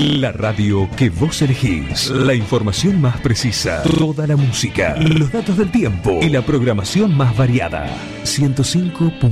La radio que vos elegís. La información más precisa. Toda la música. Los datos del tiempo. Y la programación más variada. 105.